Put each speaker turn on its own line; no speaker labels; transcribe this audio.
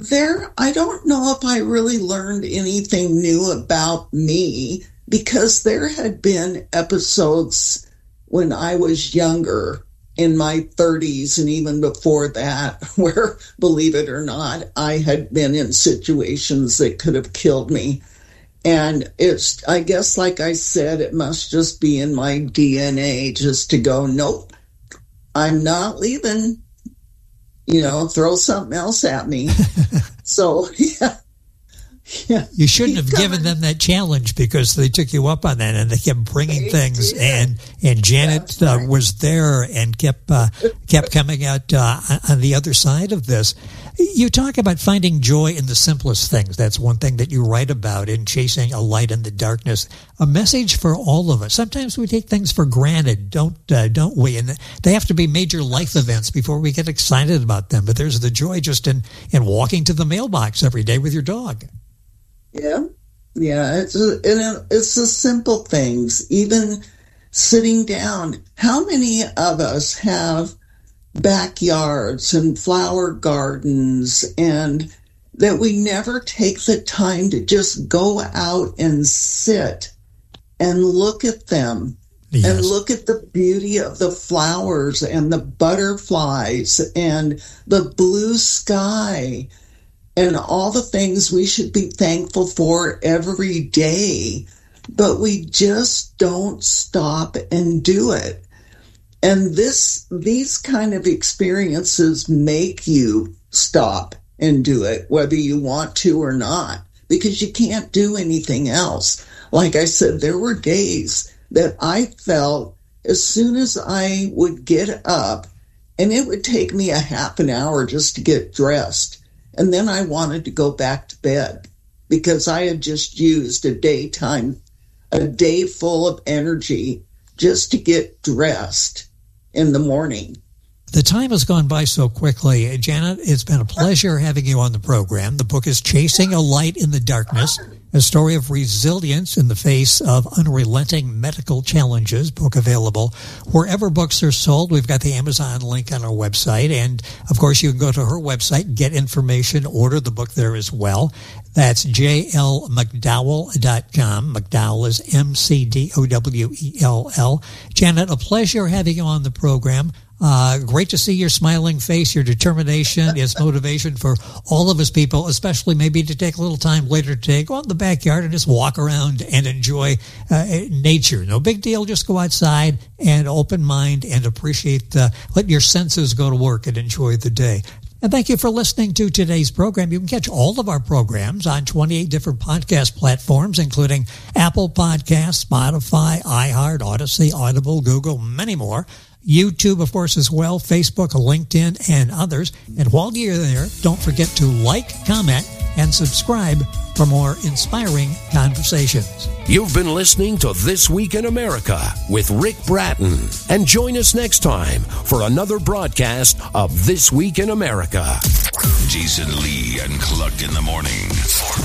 I don't know if I really learned anything new about me, because there had been episodes when I was younger, in my 30s and even before that, where, believe it or not, I had been in situations that could have killed me. And it's, I guess, like I said, it must just be in my DNA just to go, nope, I'm not leaving, throw something else at me. So, yeah.
You shouldn't have given them that challenge, because they took you up on that and they kept bringing things. And Janet was there and kept coming out on the other side of this. You talk about finding joy in the simplest things. That's one thing that you write about in Chasing a Light in the Darkness. A message for all of us. Sometimes we take things for granted, don't we? And they have to be major life events before we get excited about them. But there's the joy just in walking to the mailbox every day with your dog.
Yeah. It's the simple things. Even sitting down. How many of us have backyards and flower gardens, and that we never take the time to just go out and sit and look at them? Yes. And look at the beauty of the flowers and the butterflies and the blue sky and all the things we should be thankful for every day, but we just don't stop and do it. And these kind of experiences make you stop and do it, whether you want to or not, because you can't do anything else. Like I said, there were days that I felt as soon as I would get up, and it would take me a half an hour just to get dressed, and then I wanted to go back to bed because I had just used a day full of energy just to get dressed in the morning.
The time has gone by so quickly. Janet, it's been a pleasure having you on the program. The book is Chasing a Light in the Darkness, a story of resilience in the face of unrelenting medical challenges. Book available wherever books are sold. We've got the Amazon link on our website. And, of course, you can go to her website, get information, order the book there as well. That's jlmcdowell.com. McDowell is McDowell. Janet, a pleasure having you on the program. Great to see your smiling face, your determination. It's motivation for all of us people, especially maybe to take a little time later today, go out in the backyard and just walk around and enjoy nature. No big deal. Just go outside and open mind and appreciate, let your senses go to work and enjoy the day. And thank you for listening to today's program. You can catch all of our programs on 28 different podcast platforms, including Apple Podcasts, Spotify, iHeart, Odyssey, Audible, Google, many more. YouTube, of course, as well, Facebook, LinkedIn, and others. And while you're there, don't forget to like, comment, and subscribe for more inspiring conversations.
You've been listening to This Week in America with Rick Bratton. And join us next time for another broadcast of This Week in America.
Jason Lee and Clucked in the Morning.